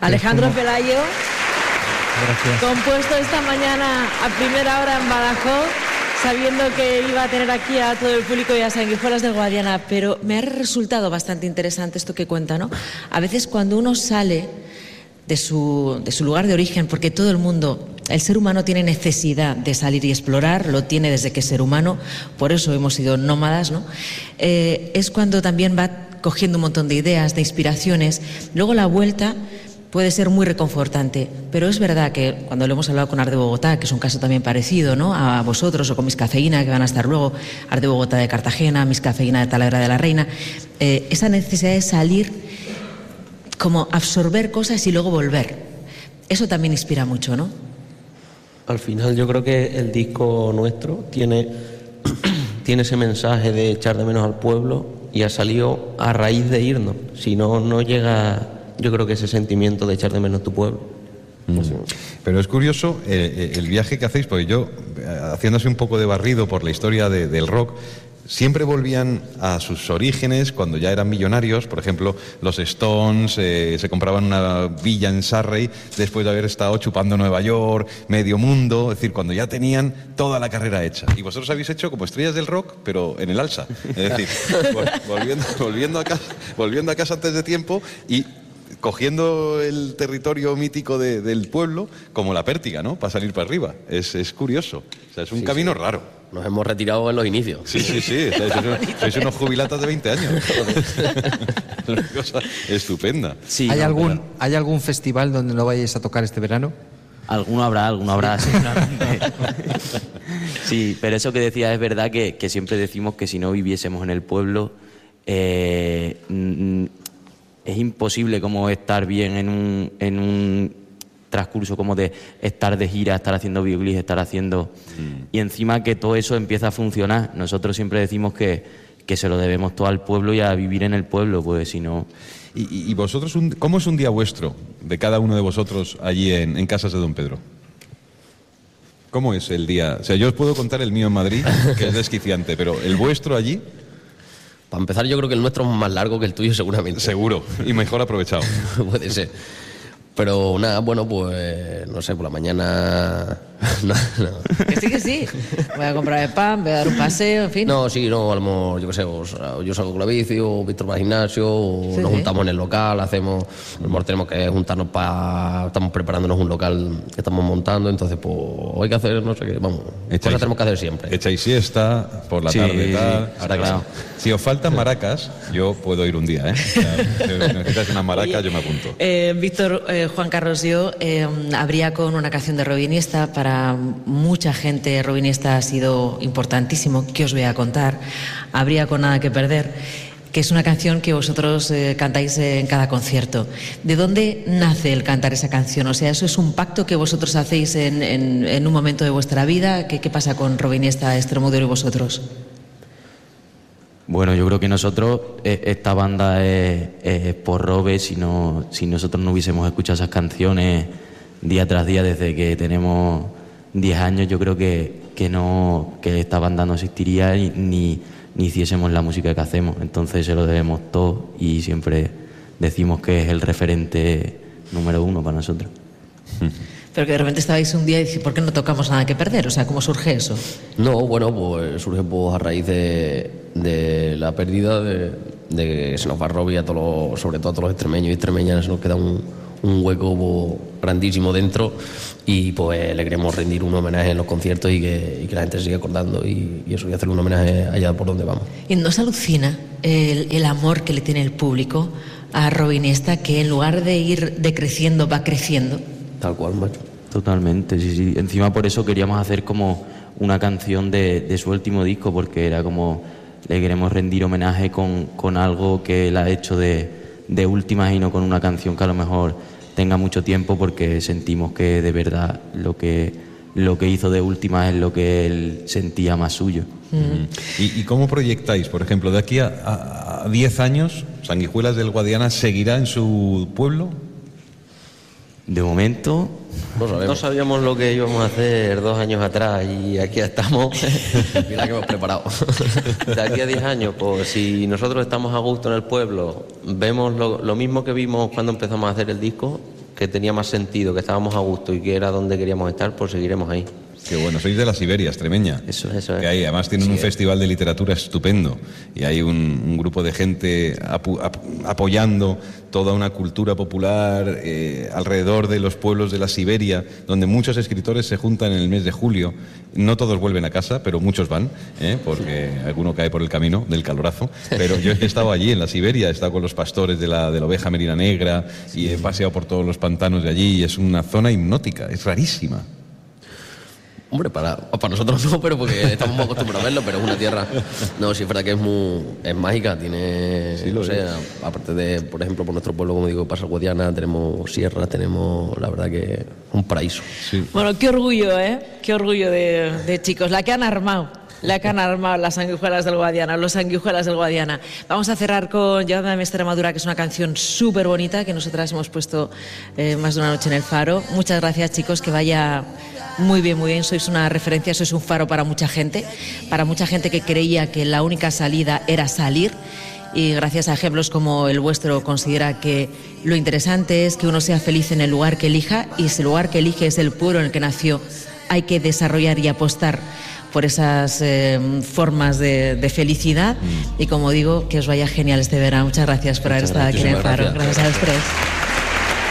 Alejandro Pelayo, gracias. Compuesto esta mañana a primera hora en Badajoz, sabiendo que iba a tener aquí a todo el público y a sanguijuelas del Guadiana, pero me ha resultado bastante interesante esto que cuenta, ¿no? A veces cuando uno sale de su lugar de origen, porque todo el mundo, el ser humano tiene necesidad de salir y explorar, lo tiene desde que es ser humano, por eso hemos sido nómadas, ¿no? Es cuando también va cogiendo un montón de ideas, de inspiraciones. Luego la vuelta puede ser muy reconfortante, pero es verdad que cuando lo hemos hablado con Art de Bogotá, que es un caso también parecido, ¿no?, a vosotros, o con Miss Cafeína, que van a estar luego, Art de Bogotá de Cartagena, Miss Cafeína de Talavera de la Reina, esa necesidad de salir, como absorber cosas y luego volver. Eso también inspira mucho, ¿no? Al final yo creo que el disco nuestro tiene ese mensaje de echar de menos al pueblo y ha salido a raíz de irnos. Si no, no llega, yo creo que ese sentimiento de echar de menos tu pueblo. Pero es curioso el viaje que hacéis, porque yo, haciéndose un poco de barrido por la historia del rock, siempre volvían a sus orígenes cuando ya eran millonarios. Por ejemplo, los Stones se compraban una villa en Surrey después de haber estado chupando Nueva York, medio mundo, es decir, cuando ya tenían toda la carrera hecha. Y vosotros habéis hecho como estrellas del rock, pero en el alza. Es decir, volviendo a casa antes de tiempo y cogiendo el territorio mítico del pueblo como la pértiga, ¿no?, para salir para arriba. Es curioso. O sea, es un camino raro. Nos hemos retirado en los inicios. Sí. Sois unos jubilatas de 20 años. Es una cosa estupenda. Sí, ¿Hay algún festival donde no vayáis a tocar este verano? Alguno habrá, seguramente. Sí, pero eso que decías es verdad, que siempre decimos que si no viviésemos en el pueblo, es imposible como estar bien en un transcurso como de estar de gira, estar haciendo videoclips, estar haciendo... Y encima que todo eso empieza a funcionar. Nosotros siempre decimos que se lo debemos todo al pueblo y a vivir en el pueblo, pues si no... ¿Y vosotros, cómo es un día vuestro, de cada uno de vosotros allí en Casas de Don Pedro? ¿Cómo es el día? O sea, yo os puedo contar el mío en Madrid, que es desquiciante, pero ¿el vuestro allí? Para empezar, yo creo que el nuestro es más largo que el tuyo, seguramente. Seguro, y mejor aprovechado. Puede ser. Pero nada, bueno, pues no sé, por la mañana... no. Que sí. Voy a comprar el pan, voy a dar un paseo, en fin. No, sí, no, a lo mejor, yo qué sé, yo salgo con la bici, o Víctor va al gimnasio, o nos juntamos en el local, a lo mejor tenemos que juntarnos estamos preparándonos un local que estamos montando, entonces pues hay que hacer, no sé qué, vamos, cosas tenemos que hacer siempre. Echáis siesta, por la tarde, tal... Ahora claro. Si os faltan maracas, yo puedo ir un día, ¿eh? O sea, si necesitas una maraca, yo me apunto. Víctor, Juan Carlos, yo habría con una canción de Robin Iniesta. Para mucha gente Robin Iniesta ha sido importantísimo, que os voy a contar. Habría con Nada que perder, que es una canción que vosotros cantáis en cada concierto. ¿De dónde nace el cantar esa canción? O sea, ¿eso es un pacto que vosotros hacéis en un momento de vuestra vida? ¿Qué pasa con Robin Iniesta, Extremoduro y vosotros? Bueno, yo creo que nosotros, esta banda es por Robe. Si nosotros no hubiésemos escuchado esas canciones día tras día desde que tenemos 10 años, yo creo que esta banda no existiría ni hiciésemos la música que hacemos. Entonces se lo debemos todo y siempre decimos que es el referente número uno para nosotros. Pero que de repente estabais un día y decís, ¿por qué no tocamos Nada que perder? O sea, ¿cómo surge eso? No, bueno, pues surge pues a raíz de la pérdida de que se nos va Robbie, sobre todo a todos los extremeños y extremeñas, nos queda un hueco grandísimo dentro y pues le queremos rendir un homenaje en los conciertos y que la gente se siga acordando y eso, y hacerle un homenaje allá por donde vamos. ¿Y nos alucina el amor que le tiene el público a Robin Iniesta, que en lugar de ir decreciendo, va creciendo? Tal cual, macho. Totalmente, sí. Encima por eso queríamos hacer como una canción de su último disco, porque era como le queremos rendir homenaje con algo que él ha hecho de últimas y no con una canción que a lo mejor tenga mucho tiempo, porque sentimos que de verdad lo que hizo de últimas es lo que él sentía más suyo. ¿Y cómo proyectáis, por ejemplo, de aquí a 10 años, Sanguijuelas del Guadiana seguirá en su pueblo? De momento no sabíamos lo que íbamos a hacer 2 años atrás y aquí estamos. Mira que hemos preparado. De aquí a 10 años, pues si nosotros estamos a gusto en el pueblo, vemos lo mismo que vimos cuando empezamos a hacer el disco, que tenía más sentido, que estábamos a gusto y que era donde queríamos estar, pues seguiremos ahí. Qué bueno, sois de la Siberia, extremeña. Eso es. Que ahí, además tienen un festival de literatura estupendo y hay un grupo de gente apoyando toda una cultura popular alrededor de los pueblos de la Siberia, donde muchos escritores se juntan en el mes de julio. No todos vuelven a casa, pero muchos van, porque alguno cae por el camino del calorazo. Pero yo he estado allí en la Siberia, he estado con los pastores de la oveja merina negra y he paseado por todos los pantanos de allí y es una zona hipnótica, es rarísima. Hombre, para nosotros no, pero porque estamos muy acostumbrados a verlo, pero es una tierra... No, sí es verdad que es mágica, tiene... Sí, no sé, aparte de, por ejemplo, por nuestro pueblo, como digo, pasa Guadiana, tenemos sierras, tenemos, la verdad que un paraíso. Sí. Bueno, qué orgullo, qué orgullo de chicos, la que han armado las Sanguijuelas del Guadiana, los Sanguijuelas del Guadiana. Vamos a cerrar con Llévame a mi Extremadura, que es una canción súper bonita que nosotras hemos puesto más de una noche en el Faro. Muchas gracias, chicos, que vaya muy bien, sois una referencia, sois un faro para mucha gente que creía que la única salida era salir. Y gracias a ejemplos como el vuestro considera que lo interesante es que uno sea feliz en el lugar que elija, y si el lugar que elige es el pueblo en el que nació, hay que desarrollar y apostar por esas formas de felicidad. Y como digo, que os vaya genial este verano. Muchas gracias por haber estado aquí en el Faro. Gracias a los tres.